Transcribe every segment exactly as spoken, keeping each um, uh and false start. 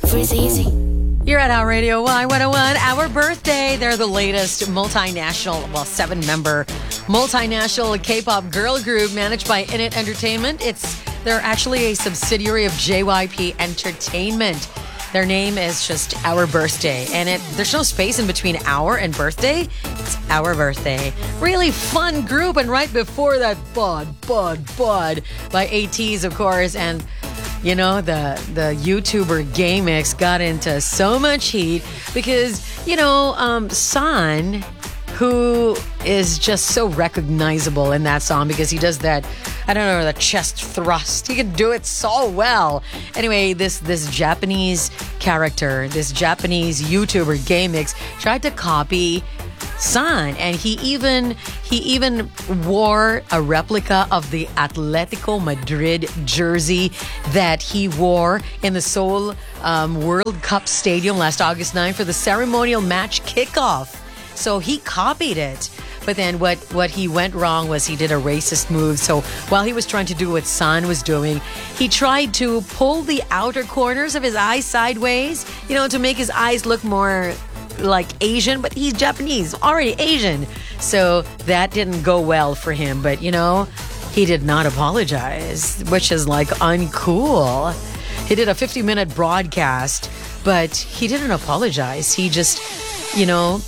Freeze easy. You're at our Radio Y one oh one, our birthday. They're the latest multinational, well, seven-member multinational K-pop girl group managed by Init Entertainment. It's They're actually a subsidiary of J Y P Entertainment. Their name is just Our Birthday, and it there's no space in between our and birthday. It's Our Birthday. Really fun group, and right before that, Bud, Bud, Bud by ATEEZ, of course, and you know, the the YouTuber GameX got into so much heat because, you know, um, San, who is just so recognizable in that song because he does that, I don't know, the chest thrust. He can do it so well. Anyway, this this Japanese character, this Japanese YouTuber GameX tried to copy San, and he even he even wore a replica of the Atletico Madrid jersey that he wore in the Seoul um, World Cup Stadium last August ninth for the ceremonial match kickoff. So he copied it. But then what, what he went wrong was he did a racist move. So while he was trying to do what San was doing, he tried to pull the outer corners of his eyes sideways, you know, to make his eyes look more like Asian, but he's Japanese, already Asian. So that didn't go well for him. But, you know, he did not apologize, which is like uncool. He did a fifty minute broadcast, but he didn't apologize. He just, you know,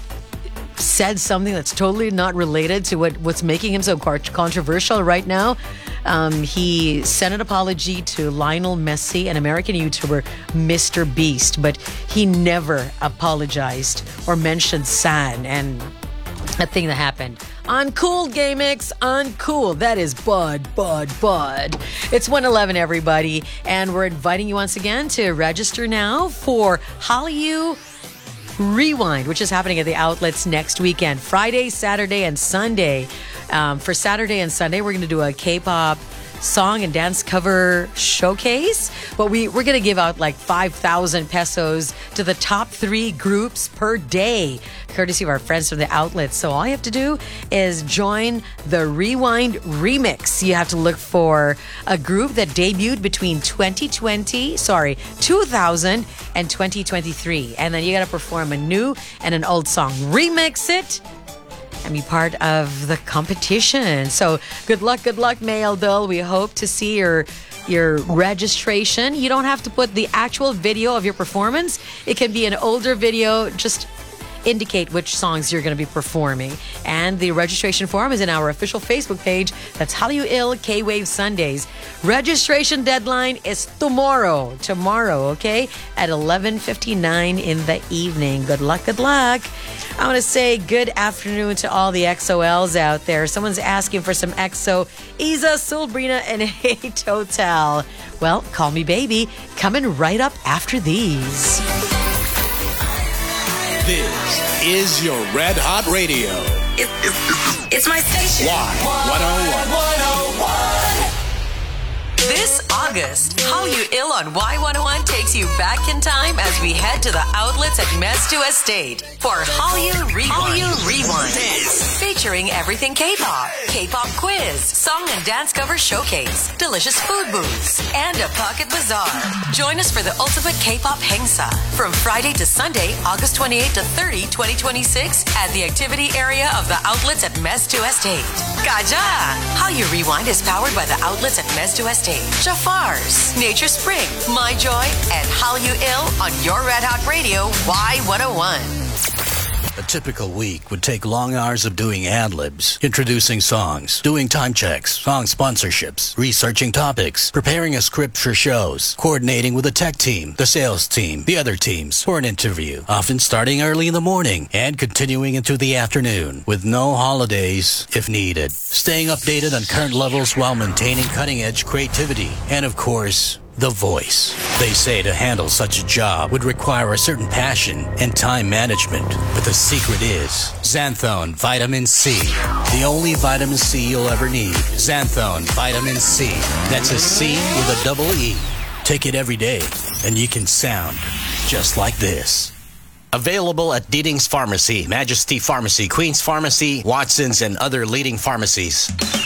said something that's totally not related to what, what's making him so controversial right now. Um, he sent an apology to Lionel Messi, an American YouTuber, Mister Beast, but he never apologized or mentioned San and that thing that happened. Uncool, GameX, uncool. That is Bud, Bud, Bud. It's one eleven, everybody, and we're inviting you once again to register now for Hallyu Rewind, which is happening at the outlets next weekend, Friday, Saturday, and Sunday. Um, for Saturday and Sunday, we're going to do a K-pop song and dance cover showcase, but we, we're going to give out like five thousand pesos to the top three groups per day, courtesy of our friends from the outlets. So all you have to do is join the Rewind Remix. You have to look for a group that debuted between twenty twenty, sorry, two thousand and twenty twenty-three. And then you got to perform a new and an old song. Remix it and be part of the competition. So good luck, good luck, Mail Dull. We hope to see your your registration. You don't have to put the actual video of your performance. It can be an older video. Just indicate which songs you're going to be performing. And the registration form is in our official Facebook page. That's Hallyu Il K-Wave Sundays. Registration deadline is tomorrow. Tomorrow, okay? At eleven fifty-nine in the evening. Good luck, good luck. I want to say good afternoon to all the X O Ls out there. Someone's asking for some X O. Isa, Sulbrina, and Hey Total. Well, call me baby. Coming right up after these. This is your Red Hot Radio. It, it, it's my station. Y one oh one. This August, Hallyu Il on Y one oh one takes you back in time as we head to the outlets at Mestu Estate for Hallyu Rewind. Hallyu Rewind. Featuring everything K-pop, K-pop quiz, song and dance cover showcase, delicious food booths, and a pocket bazaar. Join us for the ultimate K-pop Hengsa from Friday to Sunday, August twenty-eighth to thirtieth, twenty twenty-six at the activity area of the outlets at Mestu Estate. Kaja! Hallyu Rewind is powered by the outlets at Mestu Estate, Jafar's, Nature Spring, My Joy, and Hallyu Il on your Red Hot Radio Y one oh one. A typical week would take long hours of doing ad-libs, introducing songs, doing time checks, song sponsorships, researching topics, preparing a script for shows, coordinating with the tech team, the sales team, the other teams for an interview, often starting early in the morning and continuing into the afternoon, with no holidays if needed. Staying updated on current levels while maintaining cutting-edge creativity, and of course, the voice. They say to handle such a job would require a certain passion and time management. But the secret is Xanthone Vitamin C. The only vitamin C you'll ever need. Xanthone Vitamin C. That's a C with a double E. Take it every day and you can sound just like this. Available at Deeding's Pharmacy, Majesty Pharmacy, Queen's Pharmacy, Watson's, and other leading pharmacies.